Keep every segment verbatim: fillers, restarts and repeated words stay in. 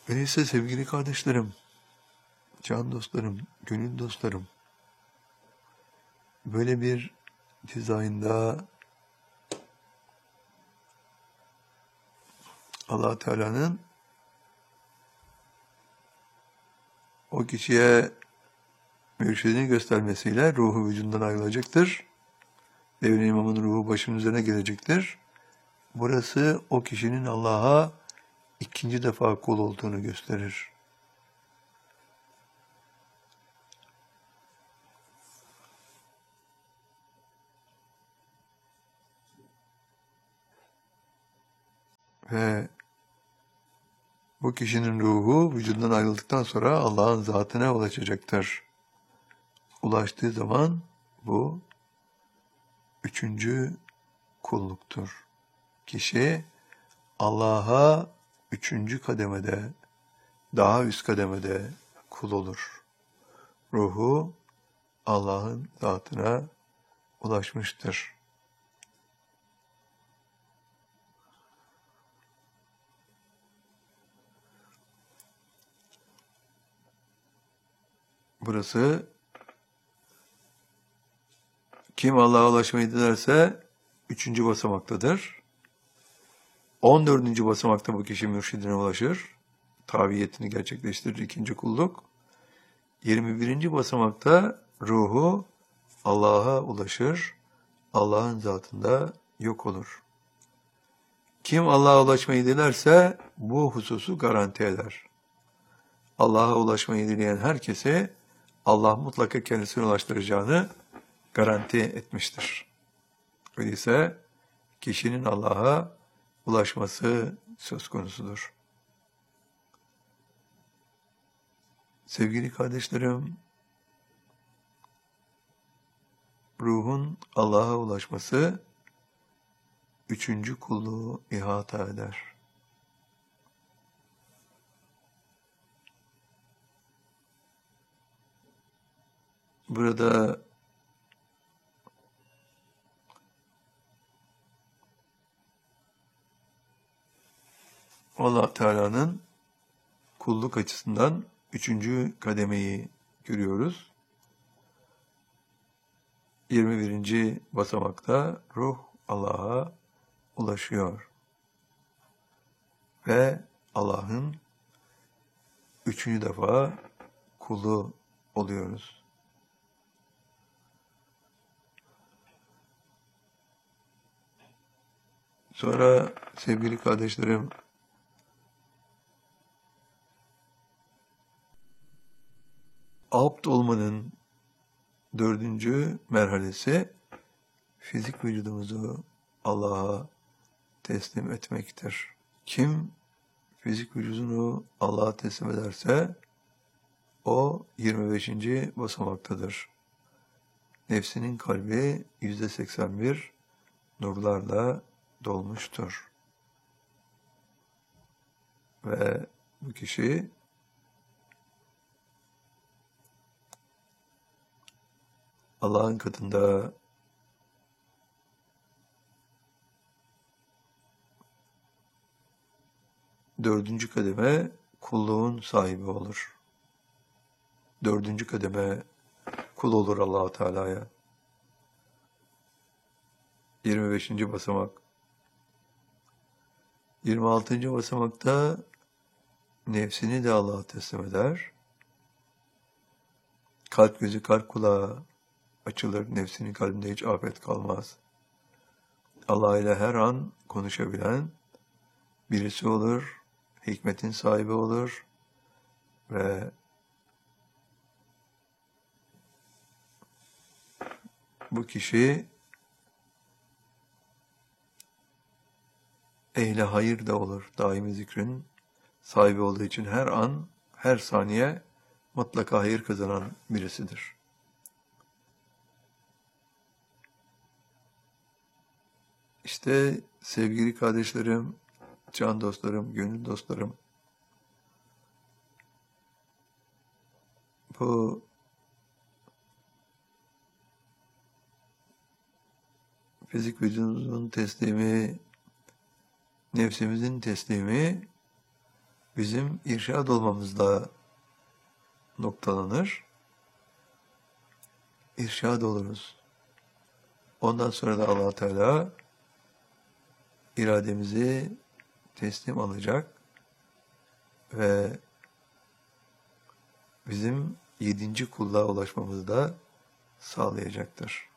Öyleyse sevgili kardeşlerim, can dostlarım, gönül dostlarım, böyle bir dizaynda Allah Teala'nın o kişiye mürşidini göstermesiyle ruhu vücudundan ayrılacaktır. Devrin imamın ruhu başının üzerine gelecektir. Burası o kişinin Allah'a ikinci defa kul olduğunu gösterir. Ve bu kişinin ruhu vücudundan ayrıldıktan sonra Allah'ın zatına ulaşacaktır. Ulaştığı zaman bu üçüncü kulluktur. Kişi Allah'a üçüncü kademede, daha üst kademede kul olur. Ruhu Allah'ın zatına ulaşmıştır. Burası kim Allah'a ulaşmayı dilerse üçüncü basamaktadır. On dördüncü basamakta bu kişi mürşidine ulaşır. Taviyetini gerçekleştirir, ikinci kulluk. Yirmi birinci basamakta ruhu Allah'a ulaşır. Allah'ın zatında yok olur. Kim Allah'a ulaşmayı dilerse bu hususu garanti eder. Allah'a ulaşmayı dileyen herkese Allah mutlaka kendisine ulaştıracağını garanti etmiştir. Öyleyse kişinin Allah'a ulaşması söz konusudur. Sevgili kardeşlerim, ruhun Allah'a ulaşması üçüncü kulluğu ihata eder. Burada Allah Teala'nın kulluk açısından üçüncü kademeyi görüyoruz. yirmi birinci basamakta ruh Allah'a ulaşıyor. Ve Allah'ın üçüncü defa kulu oluyoruz. Sonra sevgili kardeşlerim, abd olmanın dördüncü merhalesi fizik vücudumuzu Allah'a teslim etmektir. Kim fizik vücudunu Allah'a teslim ederse o yirmi beşinci basamaktadır. Nefsinin kalbi yüzde seksen bir nurlarla dolmuştur. Ve bu kişi Allah'ın katında dördüncü kademe kulluğun sahibi olur. Dördüncü kademe kul olur Allah-u Teala'ya. yirmi beşinci basamak. yirmi altıncı basamakta nefsini de Allah'a teslim eder. Kalp gözü kalp kulağı açılır. Nefsinin kalbinde hiç afet kalmaz. Allah ile her an konuşabilen birisi olur. Hikmetin sahibi olur. Ve bu kişi ehl-i hayır da olur. Daimi zikrin sahibi olduğu için her an, her saniye mutlaka hayır kazanan birisidir. İşte sevgili kardeşlerim, can dostlarım, gönül dostlarım, bu fizik vücudumuzun teslimi, nefsimizin teslimi bizim irşad olmamızla noktalanır. İrşad oluruz. Ondan sonra da Allah Teala irademizi teslim alacak ve bizim yedinci kulluğa ulaşmamızı da sağlayacaktır.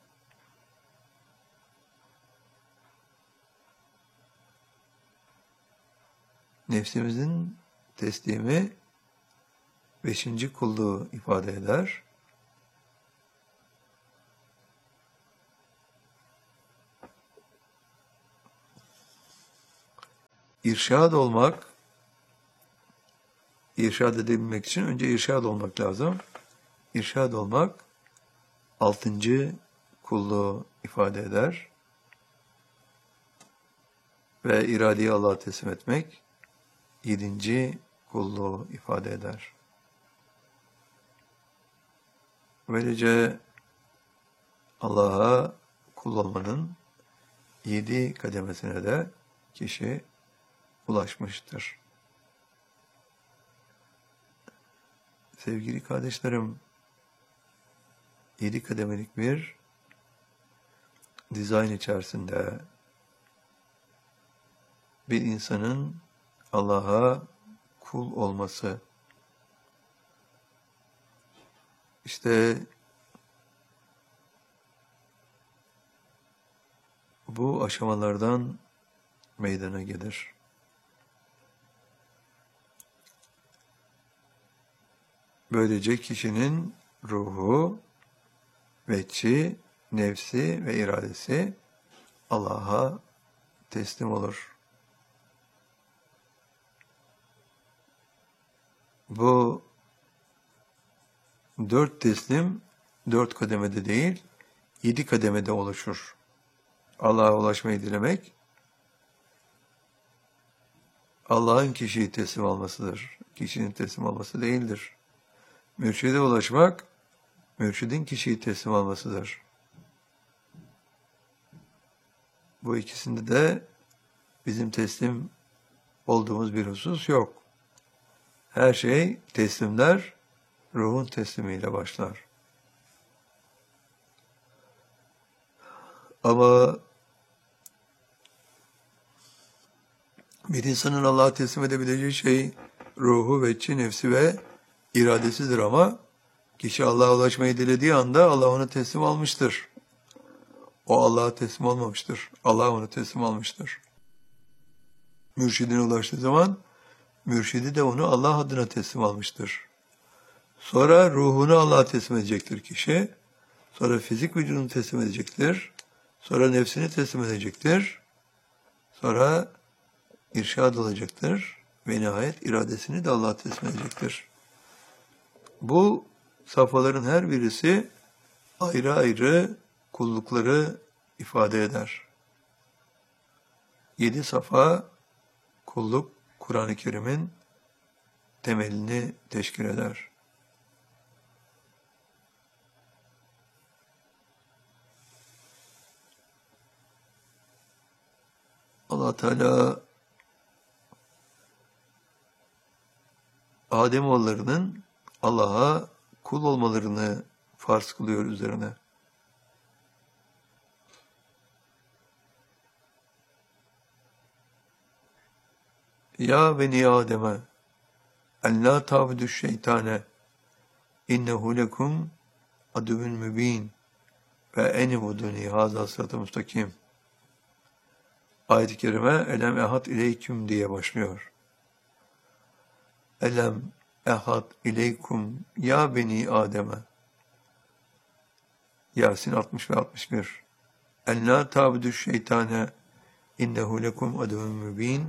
Nefsimizin teslimi beşinci kulluğu ifade eder. İrşad olmak, irşad edebilmek için önce irşad olmak lazım. İrşad olmak altıncı kulluğu ifade eder. Ve iradeyi Allah'a teslim etmek yedinci kulluğu ifade eder. Böylece Allah'a kul olmanın yedi kademesine de kişi ulaşmıştır. Sevgili kardeşlerim, yedi kademelik bir dizayn içerisinde bir insanın Allah'a kul olması, işte bu aşamalardan meydana gelir. Böylece kişinin ruhu, veçi, nefsi ve iradesi Allah'a teslim olur. Bu dört teslim dört kademede değil, yedi kademede oluşur. Allah'a ulaşmayı dilemek, Allah'ın kişiyi teslim almasıdır. Kişinin teslim alması değildir. Mürşide ulaşmak, mürşidin kişiyi teslim almasıdır. Bu ikisinde de bizim teslim olduğumuz bir husus yok. Her şey teslimler, ruhun teslimiyle başlar. Ama bir insanın Allah'a teslim edebileceği şey ruhu, veçi, nefsi ve iradesidir ama kişi Allah'a ulaşmayı dilediği anda Allah onu teslim almıştır. O Allah'a teslim olmamıştır. Allah onu teslim almıştır. Mürşidine ulaştığı zaman mürşidi de onu Allah adına teslim almıştır. Sonra ruhunu Allah'a teslim edecektir kişi. Sonra fizik vücudunu teslim edecektir. Sonra nefsini teslim edecektir. Sonra irşad olacaktır. Ve nihayet iradesini de Allah'a teslim edecektir. Bu safhaların her birisi ayrı ayrı kullukları ifade eder. Yedi safa kulluk Kur'an-ı Kerim'in temelini teşkil eder. Allah Teala Ademoğullarının Allah'a kul olmalarını farz kılıyor üzerine. Ya beni Adem'e en la ta'budu şeytane innehu lekum aduvun mübin ve enibuduni haza sıratı müstakim. Ayet-i kerime elem ehad ileyküm diye başlıyor. Elem ehad ileykum ya beni Adem'e. Yasin altmış ve altmış bir. En la ta'budu şeytane innehu lekum aduvun mübin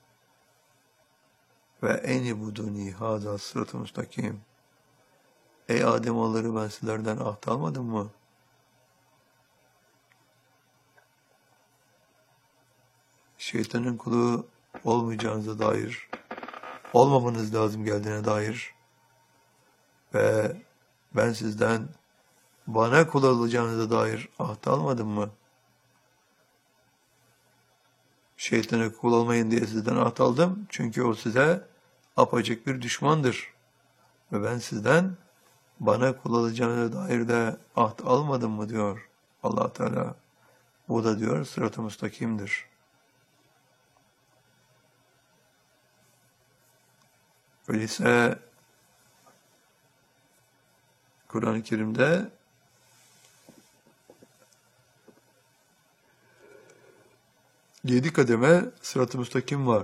ve enibuduni haza sıratı müstakim. Ey Ademoğulları, ben sizlerden ahd almadım mı? Şeytanın kulu olmayacağınıza dair, olmamanız lazım geldiğine dair ve ben sizden bana kul olacağınıza dair ahd almadım mı? Şeytana kul olmayın diye sizden ahd aldım. Çünkü o size apaçık bir düşmandır. Ve ben sizden bana kul olacağına dair de ahd almadım mı diyor Allah Teala. Bu da diyor sırat-ı müstakimdir. Öyleyse Kur'an-ı Kerim'de yedi kademe sırat-ı müstakim var.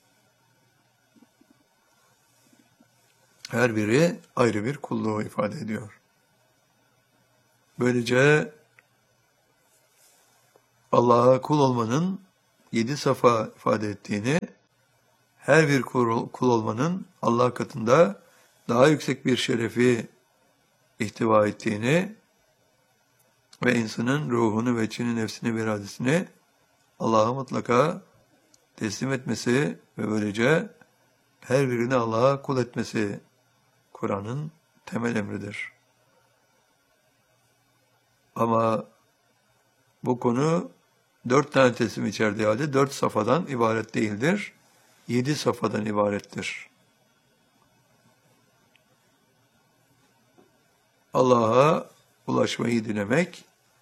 Her biri ayrı bir kulluğu ifade ediyor. Böylece Allah'a kul olmanın yedi safa ifade ettiğini, her bir kul, kul olmanın Allah katında daha yüksek bir şerefi ihtiva ettiğini ve insanın ruhunu ve içini, nefsini ve iradesini Allah'a mutlaka teslim etmesi ve böylece her birini Allah'a kul etmesi Kur'an'ın temel emridir. Ama bu konu dört tane teslim içerdiği halde dört safhadan ibaret değildir. Yedi safhadan ibarettir. Allah'a ulaşmayı dilemek,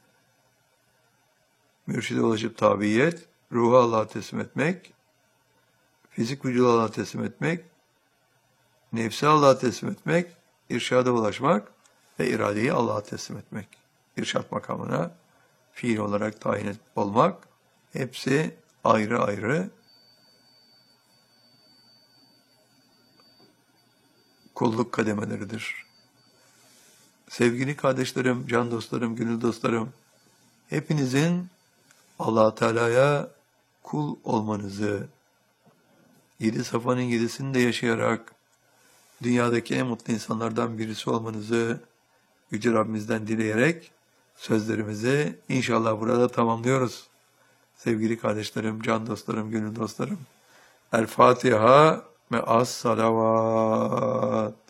mürşide ulaşıp tabiyet, ruhu Allah'a teslim etmek, fizik vücudu Allah'a teslim etmek, nefsi Allah'a teslim etmek, irşada ulaşmak ve iradeyi Allah'a teslim etmek. İrşad makamına fiil olarak tayin olmak, hepsi ayrı ayrı kulluk kademeleridir. Sevgili kardeşlerim, can dostlarım, gönül dostlarım, hepinizin Allah Teala'ya kul olmanızı, yedi safanın yedisini de yaşayarak dünyadaki en mutlu insanlardan birisi olmanızı Yüce Rabbimizden dileyerek sözlerimizi inşallah burada tamamlıyoruz. Sevgili kardeşlerim, can dostlarım, gönül dostlarım. El Fatiha ve as salavat.